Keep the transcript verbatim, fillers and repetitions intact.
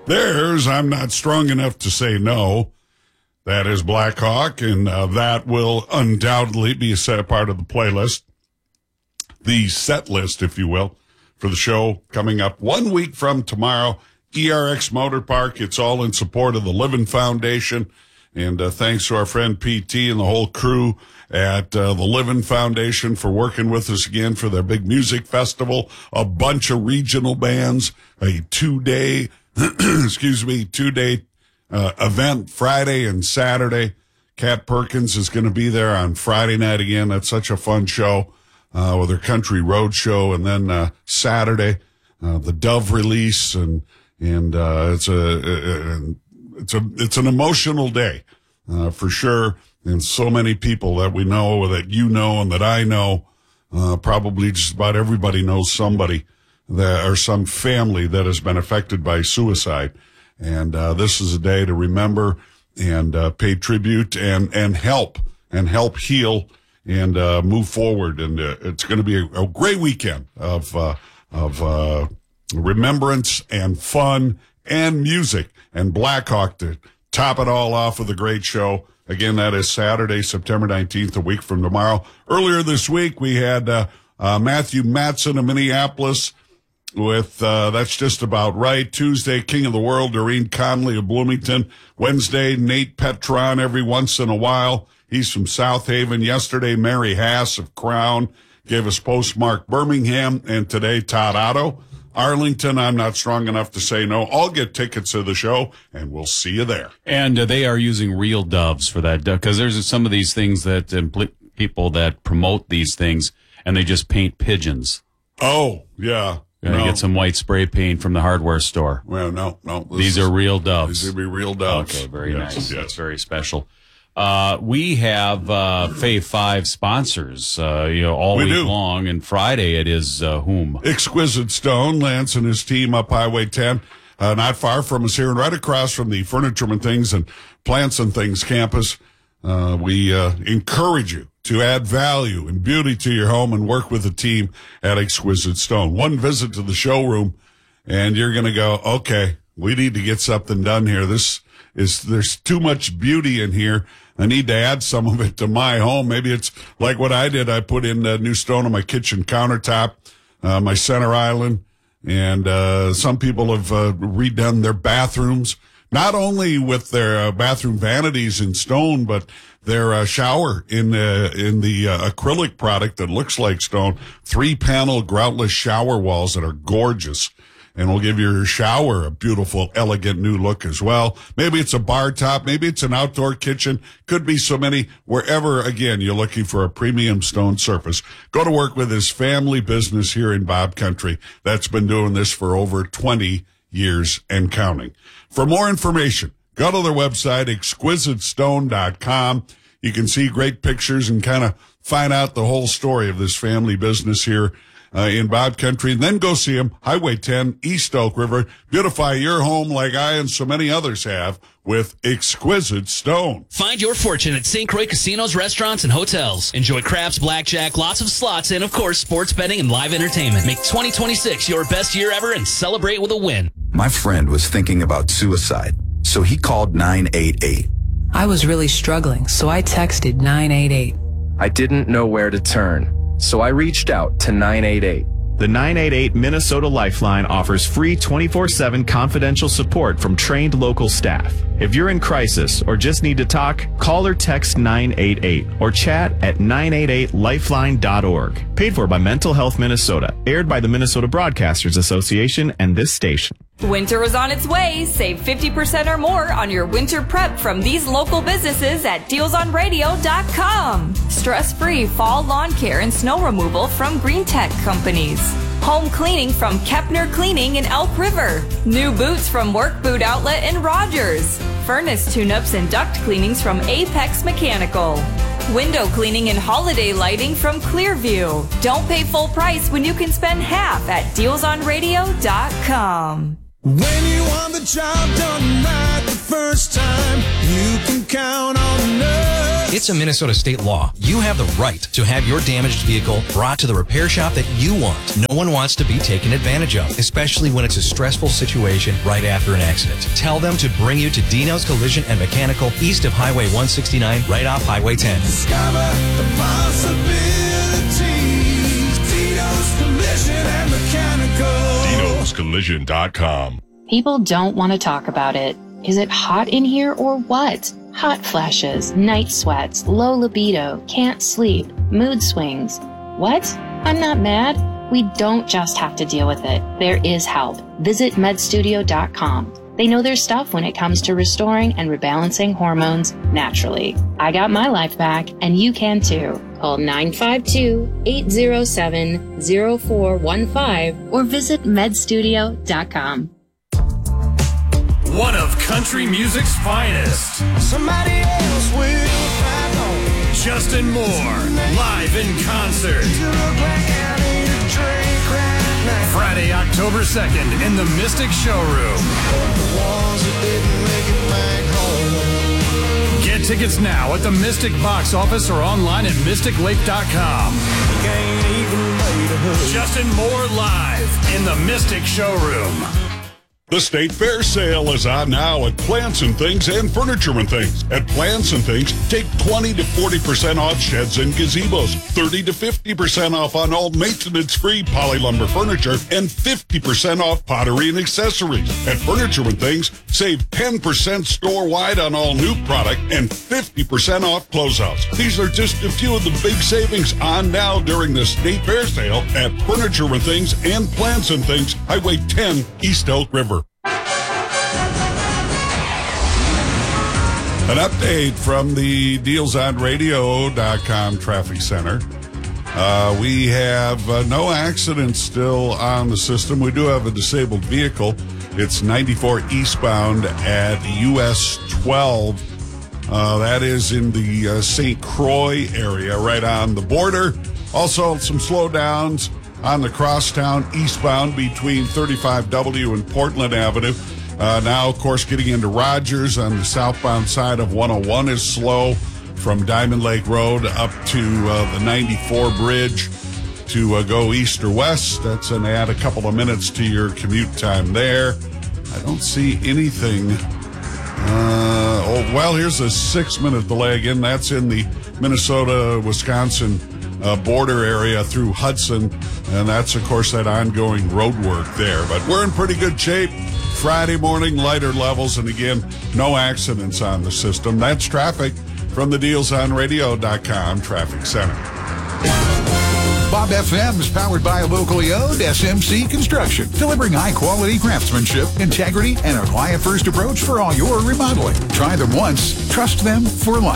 There's I'm Not Strong Enough to Say No. That is Black Hawk, and uh, that will undoubtedly be a set part of the playlist. The set list, if you will, for the show coming up one week from tomorrow. E R X Motor Park. It's all in support of the Living Foundation. And uh, thanks to our friend P T and the whole crew at uh, the Living Foundation for working with us again for their big music festival. A bunch of regional bands, a two-day, excuse me, two-day uh, event Friday and Saturday. Kat Perkins is going to be there on Friday night again. That's such a fun show uh, with her country road show. And then uh, Saturday, uh, the Dove release, and and uh, it's a, a, a it's a it's an emotional day uh, for sure. And so many people that we know, that you know, and that I know, uh, probably just about everybody knows somebody that, or some family that has been affected by suicide. And, uh, this is a day to remember and, uh, pay tribute and, and help and help heal and, uh, move forward. And, uh, it's going to be a, a great weekend of, uh, of, uh, remembrance and fun and music, and Black Hawk to top it all off with a great show. Again, that is Saturday, September nineteenth, a week from tomorrow. Earlier this week, we had uh, uh, Matthew Matson of Minneapolis with uh, That's Just About Right. Tuesday, King of the World, Doreen Conley of Bloomington. Wednesday, Nate Petron every once in a while. He's from South Haven. Yesterday, Mary Haas of Crown gave us Postmark Birmingham. And today, Todd Otto, Arlington. I'm Not Strong Enough to Say No. I'll get tickets to the show, and we'll see you there. And uh, they are using real doves for that, because there's some of these things that impl- people that promote these things, and they just paint pigeons. Oh, yeah. And no. You get some white spray paint from the hardware store. Well, no, no. These is, are real doves. These will be real doves. Okay, very yes, nice. Yes. That's very special. Uh, we have, uh, Fave Five sponsors, uh, you know, all we week do. long, and Friday it is, uh, whom? Exquisite Stone, Lance and his team up Highway ten, uh, not far from us here and right across from the Furniture and Things and Plants and Things campus. Uh, we, uh, encourage you to add value and beauty to your home and work with the team at Exquisite Stone. One visit to the showroom and you're going to go, okay, we need to get something done here. This is, there's too much beauty in here. I need to add some of it to my home. Maybe it's like what I did. I put in a new stone on my kitchen countertop, uh, my center island, and uh, some people have uh, redone their bathrooms, not only with their uh, bathroom vanities in stone, but their uh, shower in uh, in the uh, acrylic product that looks like stone. Three panel groutless shower walls that are gorgeous. And we'll give your shower a beautiful, elegant new look as well. Maybe it's a bar top. Maybe it's an outdoor kitchen. Could be so many. Wherever, again, you're looking for a premium stone surface, go to work with his family business here in Bob Country that's been doing this for over twenty years and counting. For more information, go to their website, exquisite stone dot com. You can see great pictures and kind of find out the whole story of this family business here Uh, in Bob Country, and then go see him, Highway ten, East Oak River. Beautify your home like I and so many others have with Exquisite Stone. Find your fortune at Saint Croix Casinos, Restaurants, and Hotels. Enjoy craps, blackjack, lots of slots, and, of course, sports betting and live entertainment. Make twenty twenty-six your best year ever and celebrate with a win. My friend was thinking about suicide, so he called nine eight eight. I was really struggling, so I texted nine eight eight. I didn't know where to turn, so I reached out to nine eight eight. The nine eight eight Minnesota Lifeline offers free twenty-four seven confidential support from trained local staff. If you're in crisis or just need to talk, call or text nine eight eight or chat at nine eight eight lifeline dot org. Paid for by Mental Health Minnesota. Aired by the Minnesota Broadcasters Association and this station. Winter is on its way. Save fifty percent or more on your winter prep from these local businesses at deals on radio dot com. Stress-free fall lawn care and snow removal from Green Tech Companies. Home cleaning from Kepner Cleaning in Elk River. New boots from Work Boot Outlet in Rogers. Furnace tune-ups and duct cleanings from Apex Mechanical. Window cleaning and holiday lighting from Clearview. Don't pay full price when you can spend half at deals on radio dot com. When you want the job done right the first time, you can count on us. It's a Minnesota state law. You have the right to have your damaged vehicle brought to the repair shop that you want. No one wants to be taken advantage of, especially when it's a stressful situation right after an accident. Tell them to bring you to Dino's Collision and Mechanical east of Highway one sixty-nine, right off Highway ten. Discover the possibilities. Dino's Collision and Mechanical. Dinos Collision dot com. People don't want to talk about it. Is it hot in here or what? Hot flashes, night sweats, low libido, can't sleep, mood swings. What? I'm not mad. We don't just have to deal with it. There is help. Visit med studio dot com. They know their stuff when it comes to restoring and rebalancing hormones naturally. I got my life back, and you can too. Call nine five two, eight zero seven, zero four one five or visit med studio dot com. One of country music's finest. Somebody else will find on. Justin Moore, live in concert. Friday, October second in the Mystic Showroom. Get tickets now at the Mystic box office or online at mystic lake dot com. Justin Moore live in the Mystic Showroom. The State Fair sale is on now at Plants and Things and Furniture and Things. At Plants and Things, take twenty to forty percent off sheds and gazebos, thirty to fifty percent off on all maintenance-free poly lumber furniture, and fifty percent off pottery and accessories. At Furniture and Things, save ten percent store-wide on all new product and fifty percent off closeouts. These are just a few of the big savings on now during the State Fair sale at Furniture and Things and Plants and Things, Highway ten, East Elk River. An update from the deals on radio dot com traffic center. Uh, we have uh, no accidents still on the system. We do have a disabled vehicle. It's ninety-four eastbound at U S twelve. Uh, that is in the uh, Saint Croix area, right on the border. Also, some slowdowns on the crosstown eastbound between thirty-five W and Portland Avenue. Uh, now, of course, getting into Rogers on the southbound side of one oh one is slow from Diamond Lake Road up to uh, the ninety-four bridge to uh, go east or west. That's going to add a couple of minutes to your commute time there. I don't see anything. Uh, oh, well, here's a six-minute delay again. That's in the Minnesota-Wisconsin uh, border area through Hudson, and that's, of course, that ongoing road work there. But we're in pretty good shape. Friday morning, lighter levels, and again, no accidents on the system. That's traffic from the deals on radio dot com Traffic Center. Bob F M is powered by a locally owned S M C Construction, delivering high-quality craftsmanship, integrity, and a client-first approach for all your remodeling. Try them once, trust them for life.